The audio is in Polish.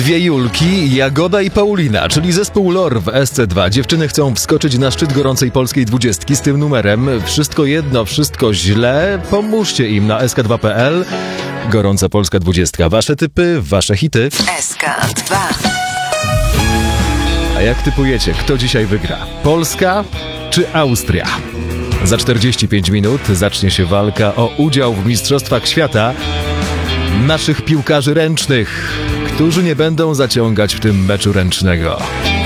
Dwie Julki, Jagoda i Paulina, czyli zespół LOR w SC2. Dziewczyny chcą wskoczyć na szczyt gorącej polskiej 20 z tym numerem. Wszystko jedno, wszystko źle. Pomóżcie im na sk2.pl. Gorąca polska 20. Wasze typy, wasze hity. SK2. A jak typujecie, kto dzisiaj wygra? Polska czy Austria? Za 45 minut zacznie się walka o udział w Mistrzostwach Świata naszych piłkarzy ręcznych, którzy nie będą zaciągać w tym meczu ręcznego.